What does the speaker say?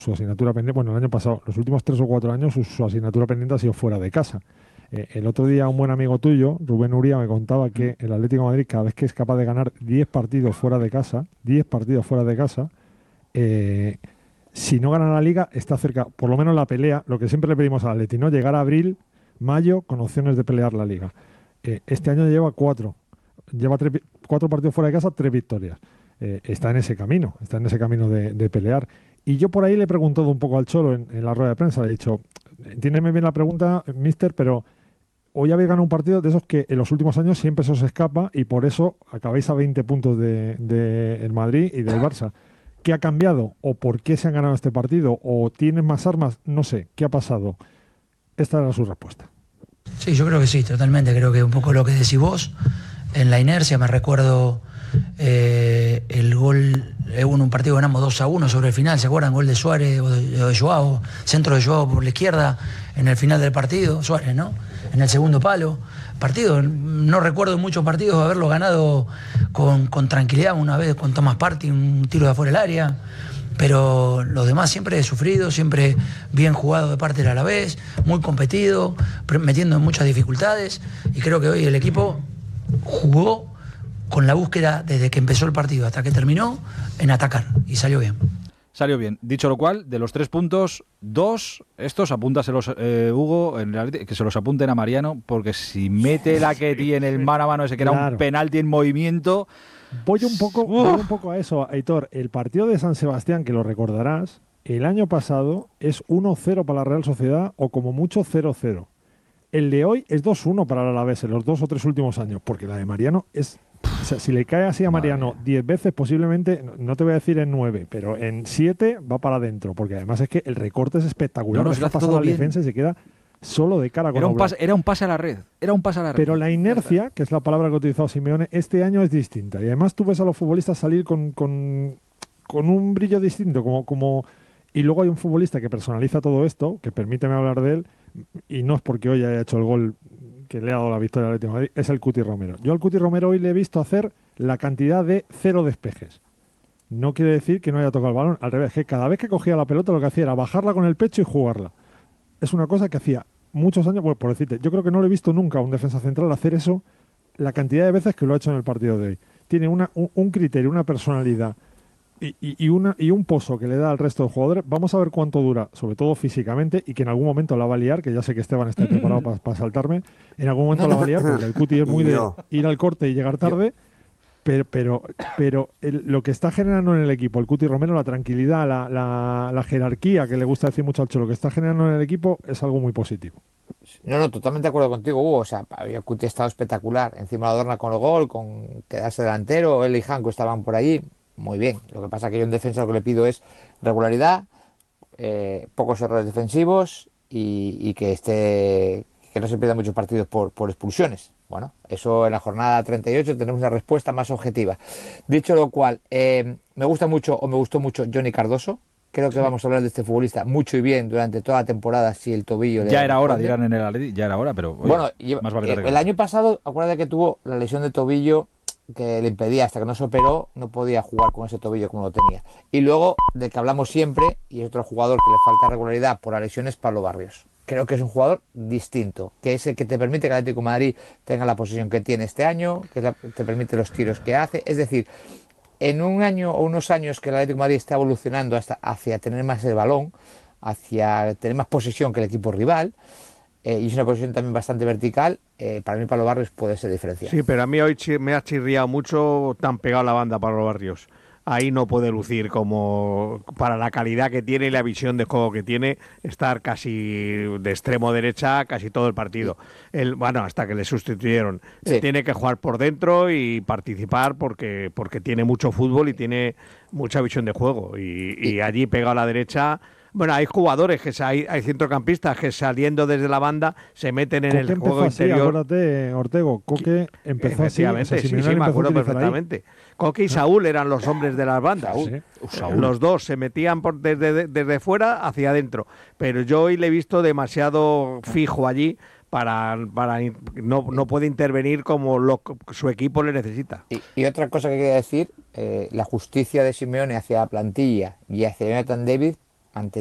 su asignatura pendiente, bueno, el año pasado, los últimos 3 o 4 años, su asignatura pendiente ha sido fuera de casa. El otro día un buen amigo tuyo, Rubén Uría, me contaba que el Atlético de Madrid, cada vez que es capaz de ganar 10 partidos fuera de casa, 10 partidos fuera de casa, eh, si no gana la Liga, está cerca, por lo menos la pelea, lo que siempre le pedimos al Atleti, ¿no? Llegar a abril, mayo, con opciones de pelear la Liga. Este año lleva 4, lleva 4 partidos fuera de casa, 3 victorias. Está en ese camino de pelear. Y yo por ahí le he preguntado un poco al Cholo en la rueda de prensa, le he dicho, entiéndeme bien la pregunta, mister, pero hoy habéis ganado un partido de esos que en los últimos años siempre se os escapa y por eso acabáis a 20 puntos de el Madrid y del Barça. ¿Qué ha cambiado? ¿O por qué se han ganado este partido? ¿O tienen más armas? No sé. ¿Qué ha pasado? Esta era su respuesta. Sí, yo creo que sí, totalmente. Creo que un poco lo que decís vos, en la inercia, me recuerdo el gol, en un partido ganamos 2-1 sobre el final, ¿se acuerdan? Gol de Suárez o de Joao, centro de Joao por la izquierda en el final del partido, Suárez, ¿no? En el segundo palo. Partido, no recuerdo muchos partidos haberlo ganado con tranquilidad, una vez con Thomas Partey, un tiro de afuera del área. Pero los demás siempre he sufrido, siempre bien jugado de parte del Alavés, muy competido, metiendo en muchas dificultades, y creo que hoy el equipo jugó con la búsqueda desde que empezó el partido hasta que terminó en atacar, y salió bien. Salió bien. Dicho lo cual, de los 3 puntos, 2, estos apúntaselos, Hugo, que se los apunten a Mariano, porque si mete la que tiene el mano a mano ese que era un penalti en movimiento... Voy un poco a eso, Aitor. El partido de San Sebastián, que lo recordarás, el año pasado es 1-0 para la Real Sociedad o como mucho 0-0. El de hoy es 2-1 para el Alavés en los 2 o 3 últimos años, porque la de Mariano es... O sea, si le cae así a Mariano 10 veces, posiblemente, no te voy a decir en 9, pero en 7 va para adentro, porque además es que el recorte es espectacular. No, Deja pasar al defensa y se queda solo de cara con era un pase a la red. Pero la inercia, que es la palabra que ha utilizado Simeone, este año es distinta. Y además tú ves a los futbolistas salir con un brillo distinto. Y luego hay un futbolista que personaliza todo esto, que permíteme hablar de él, y no es porque hoy haya hecho el gol que le ha dado la victoria al Atlético de Madrid, es el Cuti Romero. Yo al Cuti Romero hoy le he visto hacer la cantidad de 0 despejes. No quiere decir que no haya tocado el balón, al revés, que cada vez que cogía la pelota lo que hacía era bajarla con el pecho y jugarla. Es una cosa que hacía muchos años, bueno, por decirte, yo creo que no lo he visto nunca a un defensa central hacer eso la cantidad de veces que lo ha hecho en el partido de hoy. Tiene un criterio, una personalidad y un pozo que le da al resto de jugadores. Vamos a ver cuánto dura, sobre todo físicamente, y que en algún momento la va a liar, que ya sé que Esteban está preparado para saltarme, en algún momento la va a liar, porque el Cuti es muy de ir al corte y llegar tarde. Pero lo que está generando en el equipo, el Cuti Romero, la tranquilidad, la jerarquía, que le gusta decir mucho al Cholo, que está generando en el equipo, es algo muy positivo. No, totalmente de acuerdo contigo, Hugo. O sea, el Cuti ha estado espectacular. Encima la adorna con el gol, con quedarse delantero. Él y Janko estaban por allí. Muy bien. Lo que pasa es que yo en defensa lo que le pido es regularidad, pocos errores defensivos y que no se pierdan muchos partidos por expulsiones. Bueno, eso en la jornada 38 tenemos una respuesta más objetiva. Dicho lo cual, me gustó mucho Johnny Cardoso. Creo que vamos a hablar de este futbolista mucho y bien durante toda la temporada si el tobillo ya era hora, dirán en el Atleti, ya era hora, pero oye, bueno, más vale el año pasado, acuérdate que tuvo la lesión de tobillo que le impedía, hasta que no se operó, no podía jugar con ese tobillo como lo tenía. Y luego, del que hablamos siempre, y es otro jugador que le falta regularidad por la lesión, es Pablo Barrios. Creo que es un jugador distinto, que es el que te permite que el Atlético de Madrid tenga la posición que tiene este año, te permite los tiros que hace. Es decir, en un año o unos años que el Atlético de Madrid está evolucionando hacia tener más el balón, hacia tener más posesión que el equipo rival, y es una posición también bastante vertical, para mí Pablo Barrios puede ser diferencial. Sí, pero a mí hoy me ha chirriado mucho tan pegado a la banda Pablo Barrios. Ahí no puede lucir como para la calidad que tiene y la visión de juego que tiene, estar casi de extremo derecha casi todo el partido. Bueno, hasta que le sustituyeron. Sí. Tiene que jugar por dentro y participar porque tiene mucho fútbol y tiene mucha visión de juego. Y allí pegado a la derecha... Bueno, hay jugadores, hay centrocampistas que saliendo desde la banda se meten en el juego interior. Acuérdate, Ortego, Coque empezó así. O sea, sí, me acuerdo perfectamente. Coque y Saúl eran los hombres de las bandas. Saúl. Los dos se metían desde fuera hacia adentro. Pero yo hoy le he visto demasiado fijo allí no puede intervenir como su equipo le necesita. Y otra cosa que quería decir, la justicia de Simeone hacia la plantilla y hacia Jonathan David ante